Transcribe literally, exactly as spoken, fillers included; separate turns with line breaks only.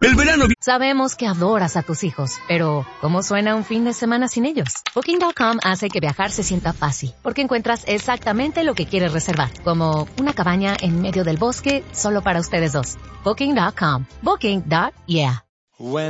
El verano...
Sabemos que adoras a tus hijos, pero ¿cómo suena un fin de semana sin ellos? Booking punto com hace que viajar se sienta fácil, porque encuentras exactamente lo que quieres reservar, como una cabaña en medio del bosque solo para ustedes dos. Booking punto com. Booking. Yeah.